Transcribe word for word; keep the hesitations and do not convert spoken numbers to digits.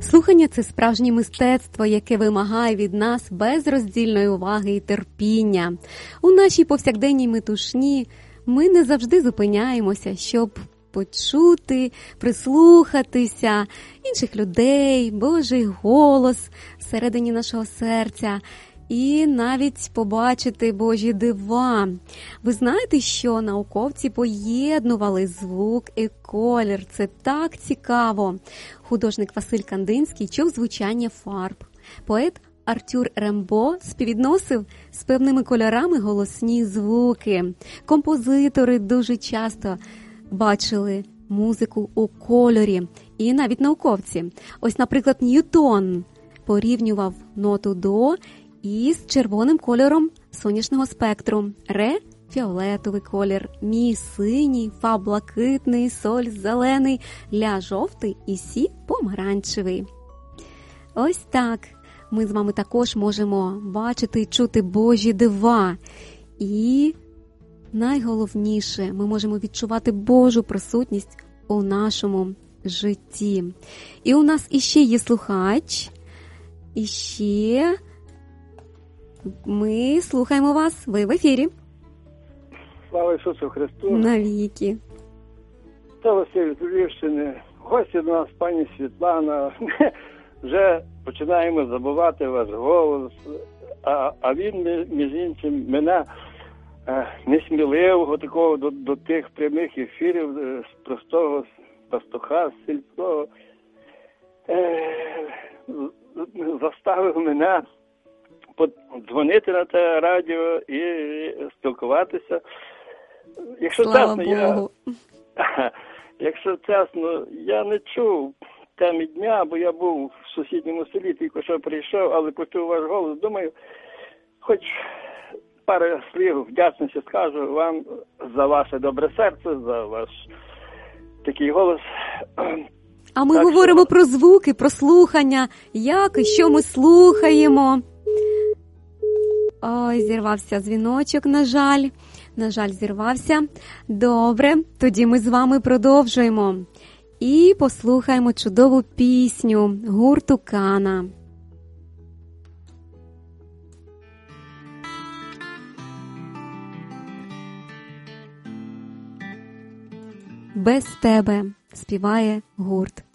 Слухання – це справжнє мистецтво, яке вимагає від нас безроздільної уваги і терпіння. У нашій повсякденній метушні ми не завжди зупиняємося, щоб почути, прислухатися інших людей, Божий голос всередині нашого серця і навіть побачити Божі дива. Ви знаєте, що науковці поєднували звук і колір. Це так цікаво. Художник Василь Кандинський чув звучання фарб. Поет Артюр Рембо співвідносив з певними кольорами голосні звуки. Композитори дуже часто бачили музику у кольорі. І навіть науковці. Ось, наприклад, Ньютон порівнював ноту до із червоним кольором сонячного спектру. Ре – фіолетовий колір, мі – синій, фа – блакитний, соль – зелений, ля – жовтий і сі – помаранчевий. Ось так. Ми з вами також можемо бачити і чути Божі дива. І найголовніше, ми можемо відчувати Божу присутність у нашому житті. І у нас іще є слухач, іще ми слухаємо вас, ви в ефірі. Слава Ісусу Христу! Навіки! Та Василь з Львівщини. Гості до нас пані Світлана. Вже починаємо забувати ваш голос. А, а він, між іншим, мене несміливого такого до, до тих прямих ефірів з простого пастуха, з сільського, заставив мене подзвонити на те радіо і спілкуватися. Якщо Слава чесно, Богу. я, якщо чесно, я не чув теми дня, бо я був в сусідньому селі, тільки що прийшов, але почув ваш голос. Думаю, хоч пару слів вдячності скажу вам за ваше добре серце, за ваш такий голос. А ми так, говоримо що... про звуки, про слухання, як і що ми слухаємо. Ой, зірвався дзвіночок, на жаль. На жаль, зірвався. Добре, тоді ми з вами продовжуємо. І послухаємо чудову пісню гурту Кана. «Без тебе» співає гурт